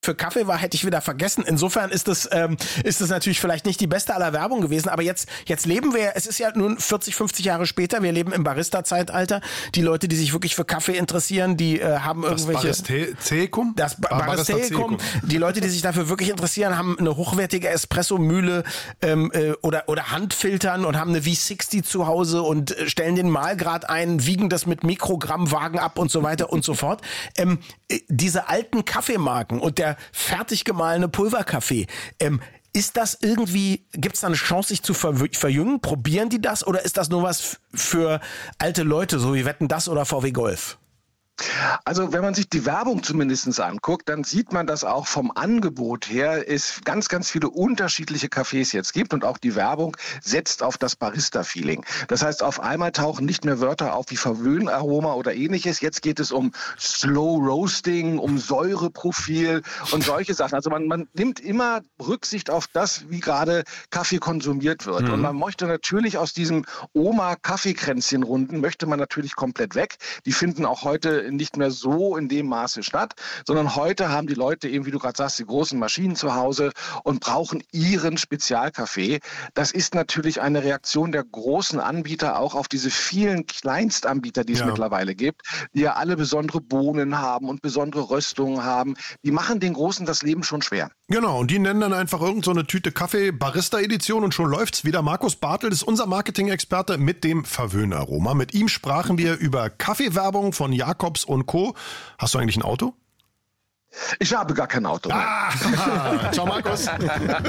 für Kaffee war, hätte ich wieder vergessen. Insofern ist das natürlich vielleicht nicht die beste aller Werbung gewesen, aber jetzt leben wir, es ist ja nun 40, 50 Jahre später, wir leben im Barista-Zeitalter. Die Leute, die sich wirklich für Kaffee interessieren, die haben irgendwelche... Das Baristeikum. Die Leute, die sich dafür wirklich interessieren, haben eine hochwertige Espresso-Mühle oder Handfiltern und haben eine V60 zu Hause und stellen den Mahlgrad ein, wiegen das mit Mikrogrammwagen ab und so weiter und so fort. Diese alten Kaffeemarken und der fertig gemahlene Pulverkaffee, ist das irgendwie, gibt es da eine Chance, sich zu verjüngen? Probieren die das oder ist das nur was für alte Leute, so wie Wetten, das oder VW Golf? Also wenn man sich die Werbung zumindest anguckt, dann sieht man, dass auch vom Angebot her es ganz, ganz viele unterschiedliche Cafés jetzt gibt und auch die Werbung setzt auf das Barista-Feeling. Das heißt, auf einmal tauchen nicht mehr Wörter auf wie Verwöhnaroma oder ähnliches. Jetzt geht es um Slow Roasting, um Säureprofil und solche Sachen. Also man nimmt immer Rücksicht auf das, wie gerade Kaffee konsumiert wird. Und man möchte natürlich aus diesem Oma-Kaffeekränzchen-Runden möchte man natürlich komplett weg. Die finden auch heute nicht mehr so in dem Maße statt, sondern heute haben die Leute eben, wie du gerade sagst, die großen Maschinen zu Hause und brauchen ihren Spezialkaffee. Das ist natürlich eine Reaktion der großen Anbieter auch auf diese vielen Kleinstanbieter, die es mittlerweile gibt, die ja alle besondere Bohnen haben und besondere Röstungen haben. Die machen den Großen das Leben schon schwer. Genau, und die nennen dann einfach irgend so eine Tüte Kaffee Barista-Edition und schon läuft's wieder. Markus Bartelt ist unser Marketing-Experte mit dem Verwöhnaroma. Mit ihm sprachen wir über Kaffeewerbung von Jacobs und Co. Hast du eigentlich ein Auto? Ich habe gar kein Auto. Ciao Markus.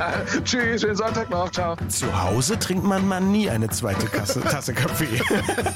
Tschüss, schönen Sonntag noch. Ciao. Zu Hause trinkt man mal nie eine zweite Tasse Kaffee.